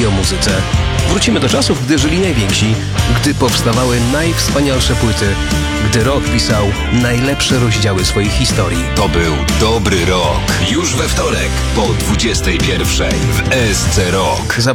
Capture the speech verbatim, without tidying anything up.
i o muzyce. Wrócimy do czasów, gdy żyli najwięksi, gdy powstawały najwspanialsze płyty, gdy rock pisał najlepsze rozdziały swoich historii. To był dobry rok. Już we wtorek po dwudziestej pierwszej w S C Rock.